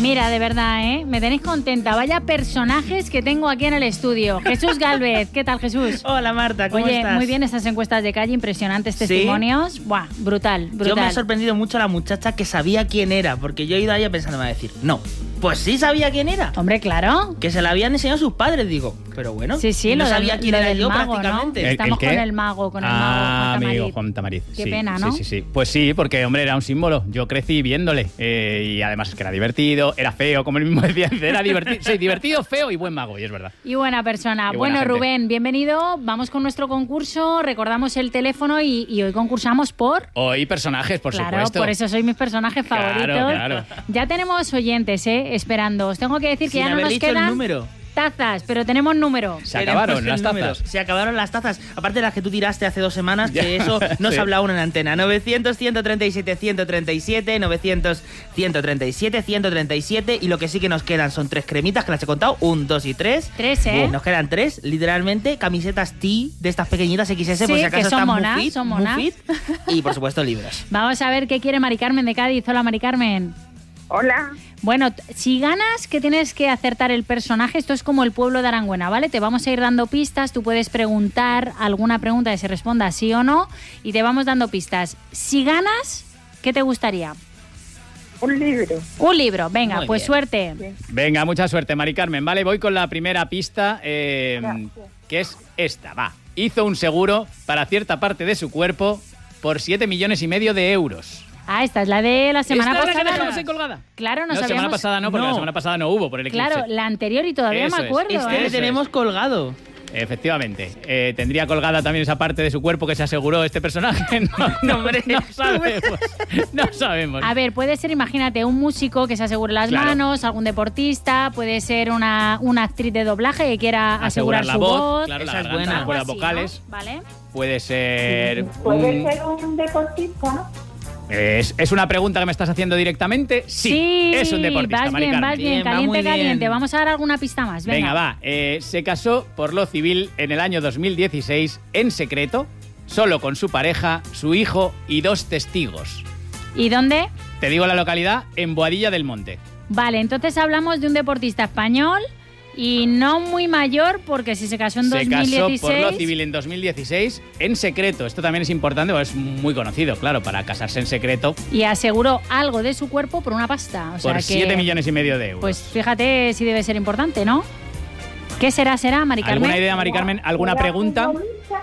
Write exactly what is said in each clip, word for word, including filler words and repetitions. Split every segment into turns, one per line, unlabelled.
Mira, de verdad, ¿eh? Me tenéis contenta. Vaya personajes que tengo aquí en el estudio. Jesús Gálvez, ¿qué tal, Jesús?
Hola, Marta, ¿cómo
Oye,
estás?
muy bien estas encuestas de calle, impresionantes
¿Sí?
testimonios. Buah, brutal, brutal.
Yo me ha sorprendido mucho la muchacha que sabía quién era, porque yo he ido a ella pensando, me va a decir, no, pues sí sabía quién era.
Hombre, claro.
Que se la habían enseñado sus padres, digo, pero bueno.
Sí, sí,
no
lo
sabía
del,
quién
lo
era
del
yo
mago,
prácticamente.
¿no?
¿El-
Estamos
el qué?
con el mago, con el
ah,
mago, Juan
amigo
Tamariz.
Juan Tamariz.
Qué
sí,
pena, ¿no?
Sí, sí, sí. Pues sí, porque, hombre, era un símbolo. Yo crecí viéndole. Eh, y además es que era divertido, era feo, como él mismo decía. Era divertido, sí, divertido, feo y buen mago, y es verdad.
Y buena persona.
Y buena
bueno,
gente.
Rubén, bienvenido. Vamos con nuestro concurso. Recordamos el teléfono y, y hoy concursamos por...
Hoy personajes, por
claro,
supuesto.
por eso sois mis personajes
Claro,
favoritos.
claro.
Ya tenemos oyentes, ¿eh? Esperando. Os tengo que decir que
Sin
ya no
haber
nos
dicho el
quedan
número.
tazas, pero tenemos número.
Se acabaron
Tenemos
las
el número.
tazas.
Se acabaron las tazas. Aparte de las que tú tiraste hace dos semanas,
Ya,
que eso no
sí.
se habla aún en antena. novecientos, ciento treinta y siete, ciento treinta y siete, novecientos, ciento treinta y siete, ciento treinta y siete. Y lo que sí que nos quedan son tres cremitas, que las he contado. Un, dos y tres.
Tres, ¿eh?
Nos quedan tres, literalmente. Camisetas T de estas pequeñitas equis ese,
Sí,
por si
que
acaso
son
están
monas,
muy fit,
son
muy
monas.
fit. Y por supuesto libros.
Vamos a ver qué quiere Mari Carmen de Cádiz. Hola, Mari Carmen.
Hola.
Bueno, t- si ganas, que tienes que acertar el personaje, esto es como el pueblo de Arangüena, ¿vale? Te vamos a ir dando pistas, tú puedes preguntar alguna pregunta que se responda sí o no y te vamos dando pistas. Si ganas, ¿qué te gustaría?
Un libro.
Un libro, venga,
Muy
pues
bien.
suerte.
Venga, mucha suerte, Mari Carmen. Vale, voy con la primera pista, eh,
Gracias.
que es esta, va. Hizo un seguro para cierta parte de su cuerpo por siete millones y medio de euros.
Ah, esta es la de la semana
¿Esta es la que
pasada.
dejamos ahí colgada?
Claro, nos
No,
habíamos...
semana pasada no, porque
No.
la semana pasada no hubo por el eclipse.
Claro, la anterior y todavía
Eso
me
es.
acuerdo.
Este
¿eh?
le
Eso
tenemos
es.
colgado.
Efectivamente. Eh, ¿Tendría colgada también esa parte de su cuerpo que se aseguró este personaje? No, no,
hombre.
no sabemos. No sabemos.
A ver, puede ser, imagínate, un músico que se asegure las
Claro.
manos, algún deportista, puede ser una, una actriz de doblaje que quiera asegurar,
Asegurar la
su
voz,
voz.
claro,
Esa
la
es
garganta,
buena.
las
algo
cuerdas
así,
vocales.
¿no? ¿Vale?
Puede ser...
¿Puede
un-
ser un deportista?
¿Es, ¿Es una pregunta que me estás haciendo directamente? Sí, es un deportista,
vas
Mari
bien,
Carmen.
vas bien,
Bien, va
caliente,
muy bien.
caliente. Vamos a dar alguna pista más, venga.
Venga, va. Eh, se casó por lo civil en el año dos mil dieciséis en secreto, solo con su pareja, su hijo y dos testigos.
¿Y dónde?
Te digo la localidad, en Boadilla del Monte.
Vale, entonces hablamos de un deportista español y no muy mayor, porque si se casó en
Se
dos mil
casó
dieciséis...
por lo civil en dos mil dieciséis en secreto. Esto también es importante porque es muy conocido, claro, para casarse en secreto
y aseguró algo de su cuerpo por una pasta. O sea
por
que,
siete millones y medio de euros.
Pues fíjate si debe ser importante, ¿no? ¿Qué será, será, Mari Carmen?
¿Alguna idea, Mari Carmen? ¿Alguna
¿Será
pregunta?
futbolista?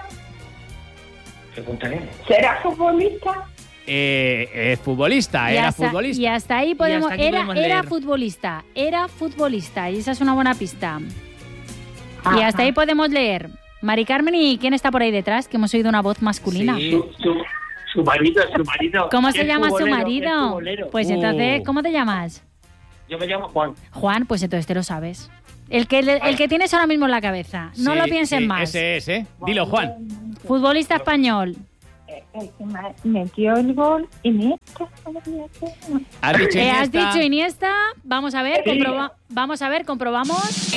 ¿Será futbolista?
Eh, es futbolista,
Y
era
hasta,
futbolista.
y hasta ahí podemos...
hasta aquí
era
podemos
era
leer.
futbolista, era futbolista. Y esa es una buena pista. Y
Ajá.
hasta ahí podemos leer. Mari Carmen, ¿y quién está por ahí detrás? Que hemos oído una voz masculina.
Sí.
Su, su, su marido, su marido.
¿Cómo
Es
se llama su
futbolero, es
marido?
futbolero.
Pues
Uh.
entonces, ¿cómo te llamas?
Yo me llamo Juan.
Juan, pues entonces te lo sabes. El que, el que tienes ahora mismo en la cabeza. No
Sí,
lo pienses
sí,
más.
Ese es, ¿eh? Dilo, Juan.
Futbolista español.
El que ma- metió el gol Iniesta.
Has dicho
Eh, has
Iniesta.
dicho Iniesta. Vamos a ver,
Sí.
comproba- vamos a ver, comprobamos.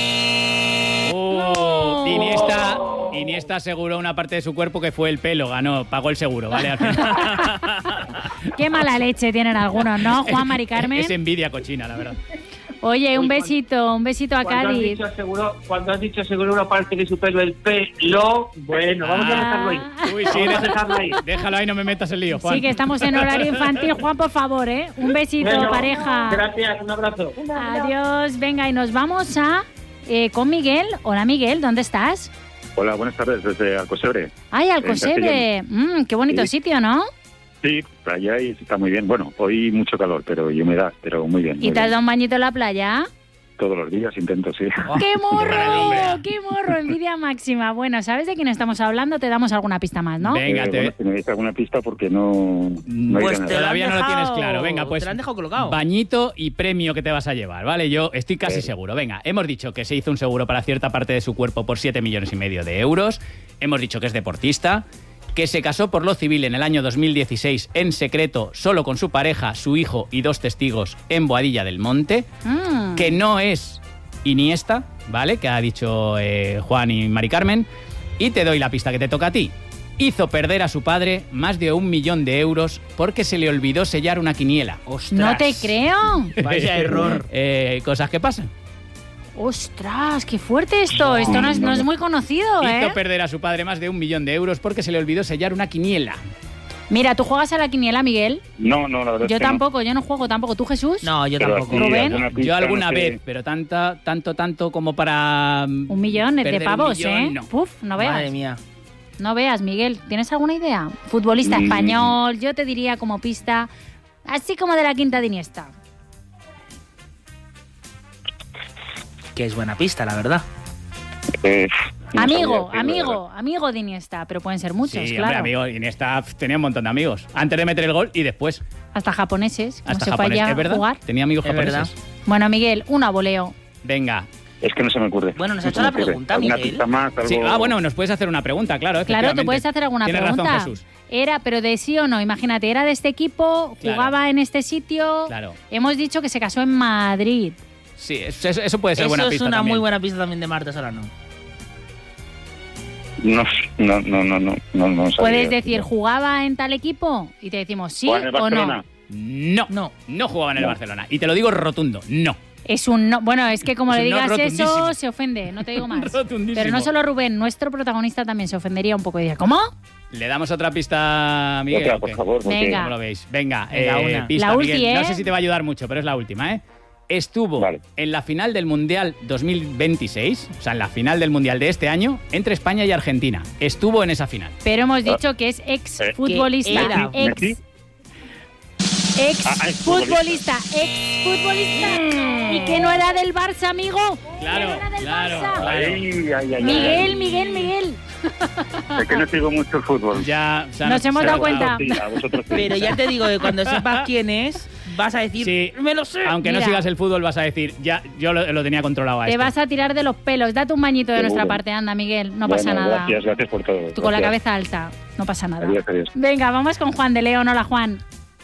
Oh,
No.
Iniesta, Iniesta aseguró una parte de su cuerpo que fue el pelo, ganó, pagó el seguro, ¿vale? Al final.
Qué mala leche tienen algunos, ¿no? Juan, Mari Carmen.
Es envidia cochina, la verdad.
Oye, un
Uy,
besito, un besito a
Cuando has,
Cádiz.
dicho seguro, cuando has dicho seguro una parte de su pelo, el pelo, bueno, vamos a
Ah.
dejarlo ahí.
Uy, sí,
Vamos a
deja-
dejarlo ahí.
déjalo ahí, no me metas el lío, Juan.
Sí, que estamos en horario infantil. Juan, por favor, ¿eh? Un besito,
Bueno,
pareja.
Gracias, un abrazo.
Adiós. Venga, y nos vamos a eh, con Miguel. Hola, Miguel, ¿dónde estás?
Hola, buenas tardes, desde Alcosebre.
Ay, Alcosebre. Mm, qué bonito
Sí.
sitio, ¿no?
Sí, playa y está muy bien. Bueno, hoy mucho calor, pero y humedad, pero muy bien.
¿Y
muy
te has
bien.
dado un bañito en la playa?
Todos los días intento, sí.
Oh,
¡Qué
maravilla.
morro! ¡Qué morro! Envidia máxima. Bueno, ¿sabes de quién estamos hablando? Te damos alguna pista más, ¿no?
Venga,
Eh,
te-
bueno, si me dais alguna pista porque no, no hay
Pues
nada.
te lo han
Todavía no lo tienes
dejado-
claro. Venga, pues
Te lo han dejado colocado.
bañito y premio que te vas a llevar, ¿vale? Yo estoy casi
Eh.
seguro. Venga, hemos dicho que se hizo un seguro para cierta parte de su cuerpo por siete millones y medio de euros. Hemos dicho que es deportista, que se casó por lo civil en el año dos mil dieciséis en secreto, solo con su pareja, su hijo y dos testigos en Boadilla del Monte,
Mm.
que no es Iniesta, ¿vale? Que ha dicho eh, Juan y Mari Carmen. Y te doy la pista que te toca a ti. hizo perder a su padre más de un millón de euros porque se le olvidó sellar una quiniela.
¡Ostras!
No te creo.
Vaya error.
Eh, cosas que pasan.
Ostras, qué fuerte esto. Esto no es, no es muy conocido, ¿eh?
Hizo perder a su padre más de un millón de euros porque se le olvidó sellar una quiniela.
Mira, ¿tú juegas a la quiniela, Miguel?
No, no, la verdad
Yo
es que no.
tampoco, yo no juego tampoco. ¿Tú, Jesús?
No, yo
Pero
tampoco.
así,
Rubén.
alguna pista,
Yo alguna
no sé.
vez, pero tanta, tanto, tanto como para...
Un millón de
perder un
pavos,
millón,
¿eh?
no.
Puf, no veas.
Madre mía.
No veas, Miguel. ¿Tienes alguna idea? Futbolista
Mm.
español, yo te diría como pista, así como de la quinta de Iniesta.
Que es buena pista, la verdad.
Eh, no
Amigo,
sabría decirlo,
amigo, amigo de Iniesta, pero pueden ser muchos,
Sí,
claro.
hombre, amigo, Iniesta pf, tenía un montón de amigos. Antes de meter el gol y después.
Hasta japoneses, como
Hasta
se fue
japonés.
allá
¿Es verdad?
a jugar.
Tenía amigos
Es
japoneses.
verdad.
Bueno, Miguel, una voleo.
Venga.
Es que no se me ocurre.
Bueno, nos
No
ha hecho
se me
la
ocurre.
pregunta,
¿Alguna
Miguel?
pista más? Algo...
Sí, ah, bueno, nos puedes hacer una pregunta, claro.
Claro, tú
efectivamente.
puedes hacer alguna
Tienes
pregunta.
razón, Jesús.
Era, pero de sí o no. Imagínate, era de este equipo,
Claro.
jugaba en este sitio.
Claro.
Hemos dicho que se casó en Madrid.
Sí, eso, eso puede ser
Eso
buena
es
pista
una
también.
muy buena pista también de Marta Solano.
No, no, no, no, no, no, no sabría
Puedes decir,
decirlo.
¿jugaba en tal equipo? Y te decimos sí
¿Juega en el
o no.
Barcelona?
No,
No.
no jugaba en el
No.
Barcelona. Y te lo digo rotundo, no.
Es un no. Bueno, es que como
Es
le
un no
digas
rotundísimo.
eso, se ofende. No te digo más.
Rotundísimo.
Pero no solo Rubén, nuestro protagonista también se ofendería un poco. Y diría, ¿cómo?
¿Le damos otra pista, Miguel?
Otra,
o
por
qué?
favor, porque...
Venga.
¿Cómo lo veis? Venga,
Venga,
eh,
una.
pista,
La
Miguel.
ulti, ¿eh?
No sé si te va a ayudar mucho, pero es la última, ¿eh? Estuvo
Vale.
en la final del Mundial dos mil veintiséis, o sea, en la final del Mundial de este año, entre España y Argentina. Estuvo en esa final.
Pero hemos dicho que es ex
Eh,
futbolista.
¿qué era?
Ex.
¿Messi?
Ex
Ah, ex
futbolista. Ex futbolista. Y que no era del Barça, amigo.
Claro,
Que no era del
claro,
Barça.
claro.
Ay, ay, ay,
Miguel,
ay.
Miguel, Miguel.
Es que no sigo mucho el fútbol.
Ya, o sea,
Nos
no-
hemos
se
dado
ha
cuenta.
notado.
Sí, a vosotros sí.
Pero ya te digo que cuando sepas quién es, vas a decir,
Sí.
me lo sé.
Aunque no
Mira.
sigas el fútbol, vas a decir, ya, yo lo, lo tenía controlado a
Te
este.
vas a tirar de los pelos. Date un bañito de
Seguro.
nuestra parte, anda, Miguel. No
Bueno,
pasa nada.
Gracias, gracias por todo.
Tú con la
Gracias.
cabeza alta. No pasa nada.
Adiós, adiós.
Venga, vamos con Juan de León. Hola, Juan.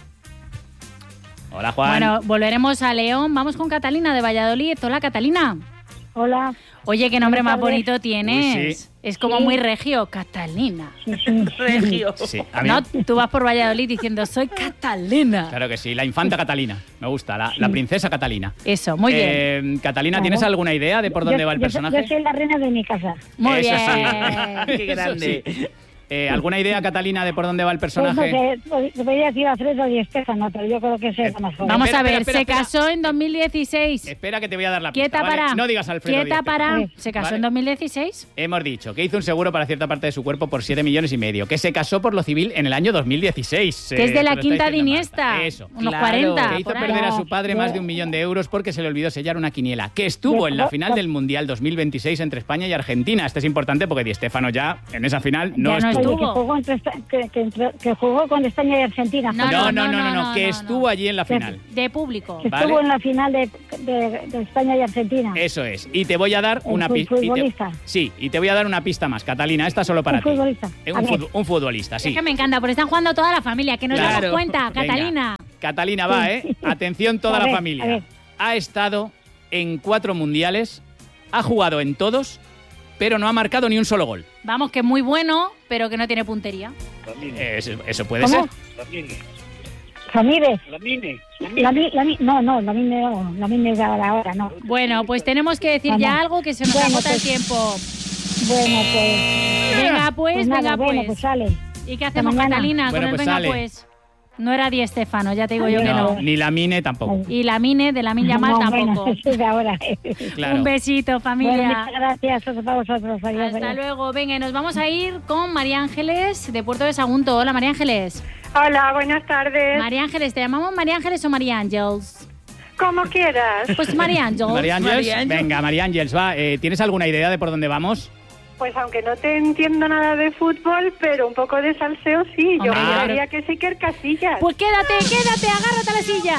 Hola, Juan.
Bueno, volveremos a León. Vamos con Catalina de Valladolid. Hola, Catalina.
Hola,
Oye, qué nombre
Buenas
más
tardes.
bonito tienes.
Uy, sí.
Es como
Sí.
muy regio. Catalina.
sí, sí.
Regio.
Sí, a mí-
No, tú vas por Valladolid diciendo, soy Catalina.
Claro que sí, la infanta Catalina. Me gusta, la, la princesa Catalina.
Eso, muy bien.
Eh, Catalina,
Claro.
¿tienes alguna idea de por dónde
Yo-
va el
yo soy-
personaje?
Yo soy la reina de mi casa.
Muy
Eso sí.
bien.
Qué grande.
Eso sí. Eh, ¿Alguna idea, Catalina, de por dónde va el
Pues no
personaje?
sé, te podría decir Alfredo y Estefano, pero yo creo que ese es más joven.
Vamos
Espera,
a ver,
espera,
se
espera.
casó en dos mil dieciséis.
Espera que te voy a dar la pista,
Quieta
¿vale?
para.
No digas Alfredo
Quieta
Díaz.
para.
Vale.
Se casó
Vale.
en dos mil dieciséis.
Hemos dicho que hizo un seguro para cierta parte de su cuerpo por siete millones y medio, que se casó por lo civil en el año dos mil dieciséis.
Que es
eh,
de
te
la
lo está
quinta de
diciendo
Iniesta.
Marta. Eso.
Unos
Claro.
cuarenta.
Que hizo
por ahí.
perder a su padre
Ya.
más de un millón de euros porque se le olvidó sellar una quiniela. Que estuvo en la final del Mundial dos mil veintiséis entre España y Argentina. Este es importante porque Di Stéfano ya en esa final no
Ya no
estuvo.
Oye, que jugó, entre esta- que, que entre- que jugó con España y Argentina.
No,
No, no,
no,
no, no,
no,
no,
no,
que
no,
estuvo
no.
allí en la
Que-
final.
De público.
Que
Vale.
estuvo en la final de, de- de España y Argentina.
Eso es. Y te voy a dar
El
una
fu-
pista.
futbolista.
Sí, y te voy a dar una pista más, Catalina. Esta solo para
Un
ti.
futbolista.
Eh,
A
Un,
ver.
fut- un futbolista,
Es
sí.
que me encanta, porque están jugando toda la familia, que nos
Claro.
damos cuenta,
Venga.
Catalina.
Catalina va, ¿eh? Atención toda
A
la
ver,
familia.
a ver.
Ha estado en cuatro mundiales, ha jugado en todos, pero no ha marcado ni un solo gol.
Vamos, que es muy bueno, pero que no tiene puntería.
Eh, Eso, eso puede
¿Cómo?
ser.
Ramírez.
La mine.
La, mi- la, mi- no, no, la mine no, la mine es ahora, ahora, no.
Bueno, pues tenemos que decir
Vamos.
ya algo que se nos
Bueno,
agota el
pues-
tiempo.
Bueno, pues...
Venga, pues,
pues nada,
venga,
bueno,
pues.
pues sale.
¿Y qué hacemos,
mañana.
Catalina,
Bueno,
con el
pues
venga,
sale.
pues? No era Di Stéfano, ya te digo yo que
No,
no.
ni la Mine tampoco.
Y la Mine, de la Milla Mal,
No,
tampoco.
bueno, es de ahora.
Claro.
Un besito,
Bueno,
familia.
muchas gracias a vosotros. Adiós,
Hasta
adiós.
luego. Venga, y nos vamos a ir con María Ángeles, de Puerto de Sagunto. Hola, María Ángeles.
Hola, buenas tardes.
María Ángeles, ¿te llamamos María Ángeles o María Ángels?
Como quieras.
Pues María Ángels.
María Ángels,
María Ángels.
venga, María Ángels, va. eh, ¿Tienes alguna idea de por dónde vamos?
Pues aunque no te entiendo nada de fútbol, pero un poco de salseo sí. Yo
Hombre,
diría que sí que el Casillas.
Pues quédate, quédate, agárrate a la silla.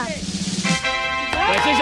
Pues sí,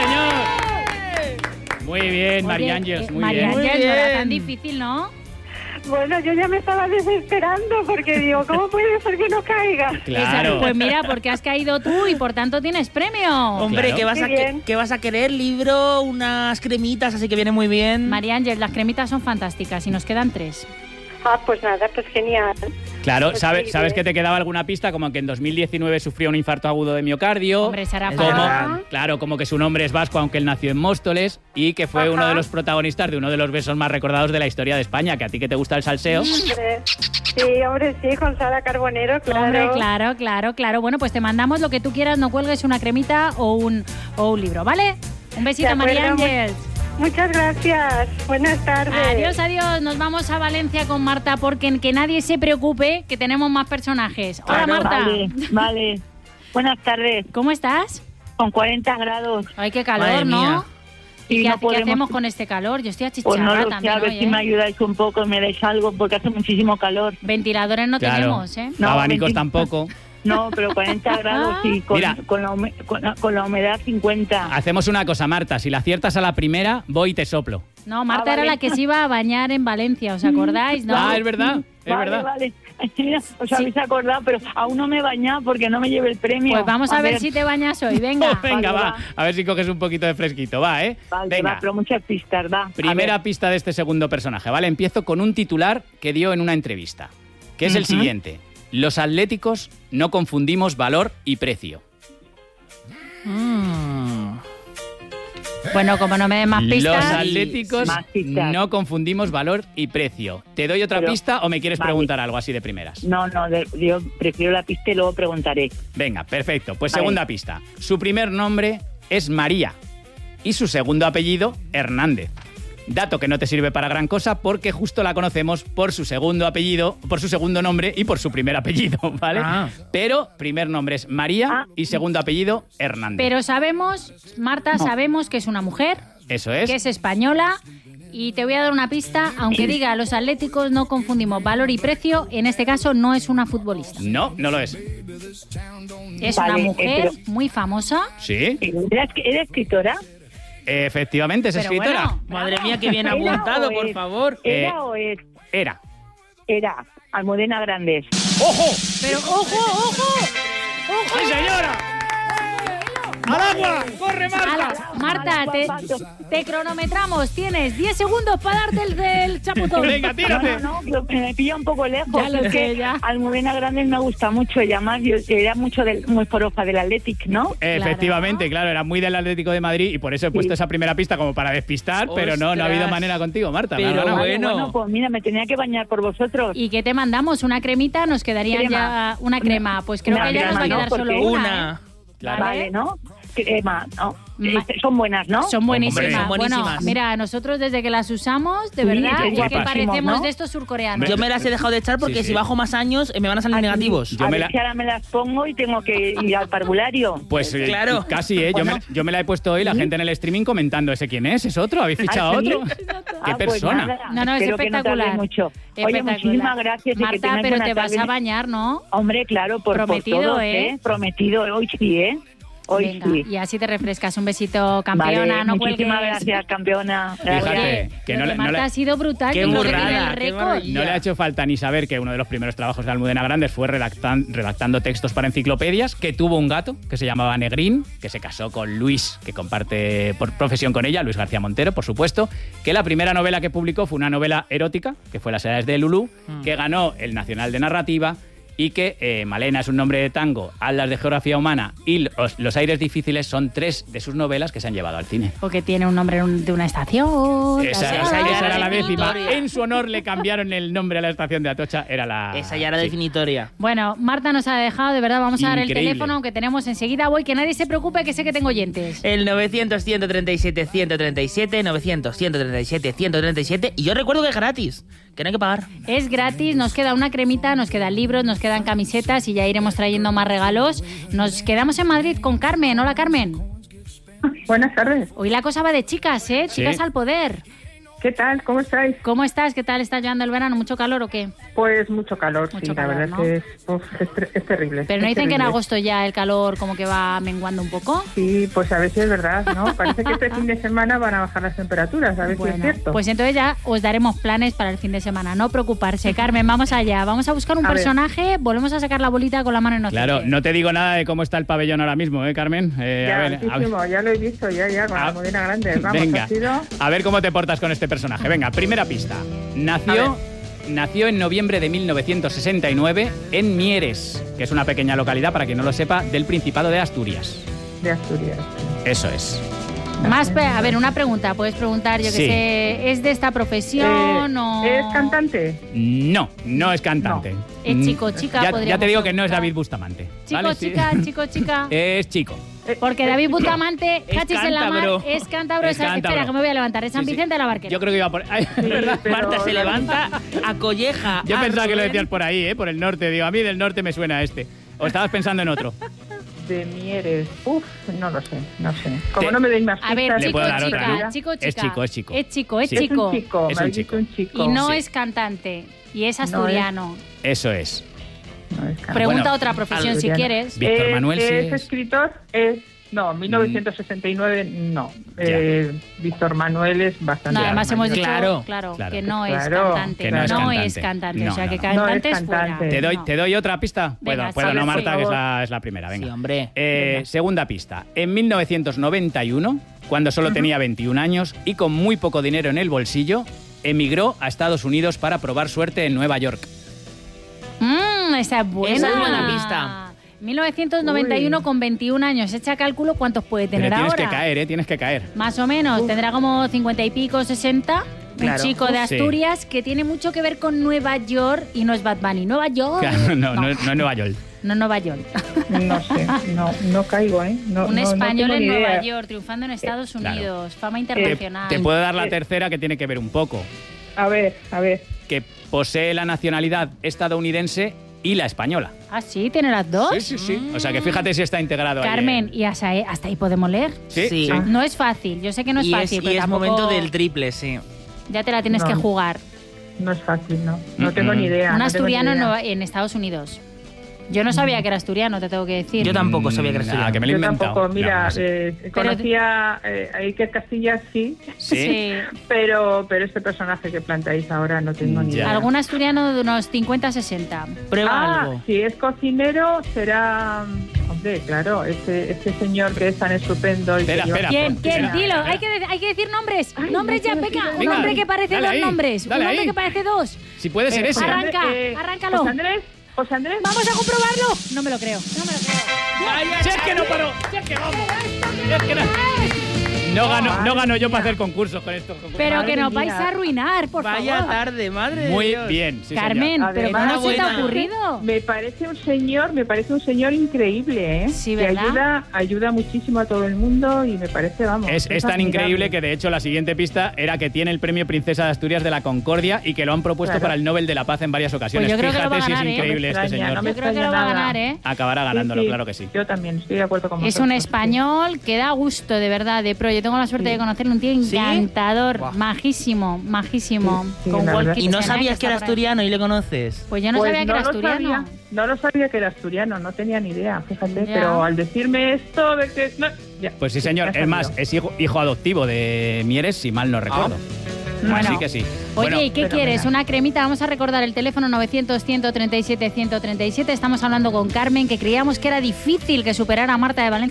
señor. Muy bien, María
Oye,
Ángels,
eh,
muy
María
bien.
Muy
Ángels no era
bien.
tan difícil, ¿no?
Bueno, yo ya me estaba desesperando porque digo, ¿cómo puede ser que no caiga?
Claro.
Esa- Pues mira, porque has caído tú y por tanto tienes premio.
Hombre,
Claro.
¿qué, vas a
Qué
que-
bien.
qué vas a querer? Libro, unas cremitas, así que viene muy bien.
María Ángels, las cremitas son fantásticas y nos quedan tres.
Ah, pues nada, pues genial.
Claro,
Pues
¿sabes,
sí,
sabes
sí.
que te quedaba alguna pista? Como que en dos mil diecinueve sufrió un infarto agudo de miocardio.
Hombre, será
Es
como,
para...
claro, como que su nombre es vasco, aunque él nació en Móstoles, y que fue
Ajá.
uno de los protagonistas de uno de los besos más recordados de la historia de España, que a ti que te gusta el salseo.
Hombre, sí, hombre, sí, con Sara Carbonero, claro.
Hombre, claro, claro, claro. Bueno, pues te mandamos lo que tú quieras, no cuelgues una cremita o un, o un libro, ¿vale? Un besito,
De acuerdo,
María
mu-
Ángels.
Muchas gracias. Buenas tardes.
Adiós, adiós. Nos vamos a Valencia con Marta porque que nadie se preocupe que tenemos más personajes. Hola,
Claro,
Marta.
Vale, vale. Buenas tardes.
¿Cómo estás?
Con cuarenta grados.
Ay, qué calor,
Madre
¿no?
mía.
¿Y
Sí,
qué,
no
hace- qué
podemos-
hacemos con este calor? Yo estoy
Pues
achicharrada
no lo sé,
también
a ver
hoy,
si
¿eh?
me ayudáis un poco, me dais algo, porque hace muchísimo calor.
Ventiladores no
Claro.
tenemos, ¿eh?
No,
Abanicos
veinti-
tampoco.
No, pero cuarenta grados y con,
Mira.
con, la, hume- con, la, con la humedad cincuenta.
Hacemos una cosa, Marta. Si la aciertas a la primera, voy y te soplo.
No, Marta
Ah,
era
vale.
la que se iba a bañar en Valencia, ¿os acordáis? ¿No?
Ah, es verdad, es
vale,
verdad.
vale. Mira, os habéis acordado, pero aún no me he bañado porque no me lleve el premio.
Pues vamos a, ver, si te bañas hoy, venga.
Venga,
Vale,
va.
va.
A ver si coges un poquito de fresquito. Va, ¿eh?
Vale,
Venga.
va, pero muchas pistas, va. A
Primera
ver.
pista de este segundo personaje, ¿vale? Empiezo con un titular que dio en una entrevista, que es el
Ujú.
siguiente. Los atléticos no confundimos valor y precio.
Mm.
Bueno, como no me den más
Los
pistas...
atléticos
Más pistas.
no confundimos valor y precio. ¿Te doy otra
Pero-
pista o me quieres
vale.
preguntar algo así de primeras?
No, no, de- yo prefiero la pista y luego preguntaré.
Venga, perfecto. Pues
Vale.
segunda pista. Su primer nombre es María y su segundo apellido Hernández. Dato que no te sirve para gran cosa porque justo la conocemos por su segundo apellido, por su segundo nombre y por su primer apellido, ¿vale?
Ah.
Pero primer nombre es María
Ah.
y segundo apellido Hernández.
Pero sabemos, Marta, sabemos que es una mujer,
Eso es.
que es española, y te voy a dar una pista, aunque diga los atléticos no confundimos valor y precio, en este caso no es una futbolista.
No, no lo es.
Es
Vale,
una
eh,
mujer
pero-
muy famosa.
¿Sí?
¿Era, era escritora?
Efectivamente, es
Pero
escritora.
bueno,
Madre mía, qué bien
¿Era
apuntado,
o
por
es?
favor.
¿Era
Eh,
o es?
Era.
Era Almudena Grandes.
¡Ojo!
Pero ojo, ojo.
¡Sí, señora! ¡Al agua! ¡Corre, Marta!
Ala, Marta, te, te cronometramos. Tienes diez segundos para darte el del chapuzón.
Venga,
No,
tírate.
no, no, pero me pilla un poco lejos.
Ya lo
es
sé,
que
ya.
Almudena Grandes me gusta mucho. Y además yo era mucho del, muy forofa del Athletic, ¿no?
Efectivamente, claro, era muy del Atlético de Madrid y por eso he puesto
Sí.
esa primera pista como para despistar, pero no, no ha habido
Ostras.
manera contigo, Marta. me ha
Pero
ganado.
Vale,
bueno.
bueno, pues mira, me tenía que bañar por vosotros.
¿Y qué te mandamos? ¿Una cremita? Nos quedaría
Crema.
ya una crema. Pues creo
Una
que ya nos va a
crema,
quedar
¿no?
solo
Porque-
una.
Una.
¿eh?
Claro.
Vale, ¿no? Crema, ¿no?
Ma-
Este, son buenas, ¿no?
Son buenísimas.
Hombre,
son
Bueno,
buenísimas.
mira, nosotros desde que las usamos, de
Sí,
verdad,
es
es que
guapísimo,
parecemos
¿no?
de estos surcoreanos.
Yo me las he dejado de echar porque
Sí,
si
sí.
bajo más años eh, me van a salir
Aquí,
negativos.
Yo
a
me
ver
la-
si ahora me las pongo y tengo que ir al parvulario.
Pues eh,
Claro.
casi, ¿eh? Yo,
Bueno.
me, yo me la he puesto hoy, la gente en el streaming comentando, ¿ese quién es? ¿Es otro? ¿Habéis fichado a
¿Ah, sí?
otro? ¿Qué
Ah, pues
persona?
nada,
No, no, es
espero que no tarde
espectacular.
mucho. Oye,
Espectacular.
muchísimas gracias. y que
Marta,
tengas
pero
buena
te vas
tarde.
a bañar, ¿no?
Hombre, claro, por, por
Prometido,
todos,
¿eh?
¿eh? Prometido, hoy sí, ¿eh? Hoy
Venga,
sí.
y así te refrescas. Un besito, campeona,
Vale,
no
muchísimas
cuelgues.
gracias, campeona.
Fíjate,
Gracias.
que
Lo
no
de
le- no
Marta
le-
ha sido brutal.
Qué
yo creo que tiene
burrada,
el
qué
récord.
maravilla.
No le ha hecho falta ni saber que uno de los primeros trabajos de Almudena Grandes fue redactan- redactando textos para enciclopedias, que tuvo un gato que se llamaba Negrín, que se casó con Luis, que comparte por profesión con ella, Luis García Montero, por supuesto, que la primera novela que publicó fue una novela erótica, que fue Las edades de Lulú, que ganó el Nacional de Narrativa, y que eh, Malena es un nombre de tango, Atlas de Geografía Humana y Los, Los aires difíciles son tres de sus novelas que se han llevado al cine.
Porque tiene un nombre de una estación.
Esa,
tal,
esa-
tal,
esa era
tal.
la décima.
definitoria.
En su honor le cambiaron el nombre a la estación de Atocha. Era la.
Esa ya era
sí.
definitoria.
Bueno, Marta nos ha dejado, de verdad, vamos a dar el
Increíble.
teléfono, aunque tenemos enseguida. Voy, que nadie se preocupe, que sé que tengo oyentes.
El novecientos, ciento treinta y siete, ciento treinta y siete, novecientos, ciento treinta y siete, ciento treinta y siete. Y yo recuerdo que es gratis, que no hay que pagar.
Es gratis, nos queda una cremita, nos quedan libros, nos quedan camisetas y ya iremos trayendo más regalos. Nos quedamos en Madrid con Carmen. Hola, Carmen.
Buenas tardes.
Hoy la cosa va de chicas, ¿eh?
Sí.
Chicas al poder.
¿Qué tal? ¿Cómo estáis?
¿Cómo estás? ¿Qué tal está llevando el verano? ¿Mucho calor o qué?
Pues mucho calor,
Mucho
sí,
calor,
la
¿no?
verdad es que es, uf, es, ter- es terrible.
Pero no
es
dicen que en
terrible.
agosto ya el calor como que va menguando un poco.
Sí, pues a ver si es verdad, ¿no? Parece que este fin de semana van a bajar las temperaturas, a ver si
Bueno,
es cierto.
pues entonces ya os daremos planes para el fin de semana. No preocuparse, Carmen, vamos allá. Vamos a buscar un
A ver.
personaje, volvemos a sacar la bolita con la mano inocente.
Claro, no te digo nada de cómo está el pabellón ahora mismo, ¿eh, Carmen? Eh,
ya,
a ver, a ver.
altísimo, ya lo he visto, ya, ya, con
Ah,
la Modena Grande. Vamos,
Venga,
ha sido...
a ver cómo te portas con este personaje. Venga, primera pista. Nació nació en noviembre de mil novecientos sesenta y nueve en Mieres, que es una pequeña localidad, para quien no lo sepa, del Principado de Asturias.
De Asturias.
Eso es.
Más, pe- a ver, una pregunta. Puedes preguntar, yo que
Sí.
sé, ¿es de esta profesión
Eh,
o...?
¿Es cantante?
No, no es cantante.
Es
Mm,
chico, chica,
Ya, ya
podríamos
te digo que no es
preguntar.
David Bustamante.
Chico,
¿vale? Sí.
chica, chico, chica.
Es chico.
Porque David Bustamante,
Es
cachis en la mar,
cántabro.
es cántabro.
Es
esa-
cántabro.
Espera, que me voy a levantar. Es San
Sí, sí.
Vicente de la Barquera.
Yo creo que iba por... Ay, ¿verdad?
pero-
Marta se levanta, acolleja.
Yo
a
pensaba que lo
Rubén.
decías por ahí, ¿eh? Por el norte. Digo, a mí del norte me suena este. ¿O estabas pensando en otro?
De Mieres. Uf, no lo sé, no sé. Como
Te-
no me deis más
A ver,
pistas,
Le
chico,
puedo dar
chica,
otra, ¿no?
chico, chica.
Es chico, es chico.
Es chico, es
Sí.
es
chico.
un chico,
Es
me
un
has dicho
chico.
un chico.
Y no
Sí.
es cantante. Y es
No es-
asturiano.
Eso es.
No es cantante.
Pregunta
Bueno,
otra profesión si
asturiano.
quieres.
Víctor
Eh,
Manuel sí
¿Es
es.
escritor? Es... No, mil novecientos sesenta y nueve no. Eh, Víctor Manuel es bastante...
No, además hemos
mayor.
dicho
Claro,
claro,
claro.
que no es
Claro,
cantante.
que
no,
no es
es
cantante.
cantante.
No,
o sea, que
no,
no.
cantante
No
es
es
fuera.
cantante.
¿Te doy,
No.
¿Te doy otra pista?
Venga,
puedo, puedo,
sí,
no,
sí.
Marta, que es
Por
la, es la primera. Venga.
Sí, hombre.
Eh,
Venga.
segunda pista. En mil novecientos noventa y uno, cuando solo tenía veintiún años y con muy poco dinero en el bolsillo, emigró a Estados Unidos para probar suerte en Nueva York.
Mmm, esa es buena.
Esa es buena pista.
mil novecientos noventa y uno
Uy.
con veintiún años. Echa cálculo cuántos puede
Pero
tener
tienes
ahora.
que caer, ¿eh? Tienes que caer.
Más o menos. Tendrá como cincuenta y pico, sesenta.
Claro.
Un chico de
Sí.
Asturias que tiene mucho que ver con Nueva York y no es Bad Bunny. Nueva York.
Claro, no, no, no es Nueva York.
No Nueva York.
No sé, no, no caigo, ¿eh? No,
Un
no- no
español
tengo
en
ni
Nueva
idea.
York, triunfando en Estados
claro.
Unidos. Fama
Te,
internacional.
te puedo dar la
Eh.
tercera, que tiene que ver un poco.
A ver, a ver.
Que posee la nacionalidad estadounidense y la española.
Ah, sí, tiene las dos.
Sí, sí, sí. O sea, que fíjate si está integrado ahí
Carmen,
en-
¿y hasta ahí, hasta ahí podemos leer?
Sí,
Sí.
sí.
No es fácil, yo sé que no es
y
fácil,
es,
pero
y es
tampoco-
momento del triple, sí.
Ya te la tienes
No.
que jugar.
No es fácil, no. No
Mm,
tengo
mm.
ni idea.
Un
no tengo ni
asturiano en,
idea.
Nueva- en Estados Unidos. Yo no sabía que era asturiano, te tengo que decir.
Yo tampoco sabía que era
Mm,
asturiano.
ah, que me lo he
Yo
inventado.
tampoco, mira,
No, no sé.
eh, conocía eh, a Iker Casillas, sí,
Sí.
pero, pero este personaje que planteáis ahora no tengo ni
Ya.
idea.
Algún asturiano de unos cincuenta sesenta.
Prueba
Ah,
algo.
si es cocinero, será... Hombre, claro, este, este señor que es tan estupendo... y que
Espera,
lleva-
espera.
¿Quién?
por-
¿Quién?
espera,
Dilo,
espera.
hay que, de- hay que decir nombres.
Ay,
nombres
no
ya,
quiero
Peca.
decir
Un
Venga,
nombre que parece
dale
dos
ahí,
nombres.
dale
Un nombre
ahí.
que parece dos.
Si puede ser
Eh,
ese.
José
Arranca,
Andrés, eh,
arráncalo.
José Andrés, José Andrés.
Vamos a comprobarlo. No me lo creo. No me lo creo.
Si es que no paró. Si es que vamos. Si es que no. No gano, no gano yo para hacer concursos con estos concursos.
Pero
Madre
que nos
mía.
vais a arruinar, por
Vaya
favor.
tarde, madre de
Muy
Dios.
bien, sí,
Carmen,
señor.
pero
Además,
¿cómo se te ha
buena.
ocurrido?
Me parece un señor, me parece un señor increíble, ¿eh?
Sí,
que
¿verdad?
ayuda, ayuda muchísimo a todo el mundo y me parece, vamos.
Es, es tan
admirable.
increíble que de hecho la siguiente pista era que tiene el premio Princesa de Asturias de la Concordia y que lo han propuesto
Claro.
para el Nobel de la Paz en varias ocasiones.
Pues yo creo que lo
Fíjate
va a
si es
ganar, ¿eh?
increíble
No me
este
extraña,
señor.
no me
Yo creo que lo va a
nada.
ganar, ¿eh?
Acabará
Sí,
ganándolo,
sí,
claro que sí.
Yo también estoy de acuerdo con
Es
vosotros.
un español que da gusto, de verdad, de pro. Yo tengo la suerte
Sí.
de conocerlo, un tío
¿Sí?
encantador,
Buah.
majísimo, majísimo.
Sí, sí,
con
la
Walt
verdad.
Y no
Kitchener,
sabías que
está
era
por ahí.
asturiano y le conoces.
Pues yo no
Pues
sabía que era
lo
asturiano.
sabía, no lo sabía que era asturiano, no tenía ni idea, fíjate.
Ya.
Pero al decirme esto de que... no, ya,
Pues sí, señor.
ya
Es más,
sabía.
es hijo, hijo adoptivo de Mieres, si mal no recuerdo.
Bueno.
Así que sí.
Oye,
Bueno,
¿y qué
fenomenal.
quieres? Una cremita. Vamos a recordar el teléfono novecientos, ciento treinta y siete, ciento treinta y siete. Estamos hablando con Carmen, que creíamos que era difícil que superara a Marta de Valencia.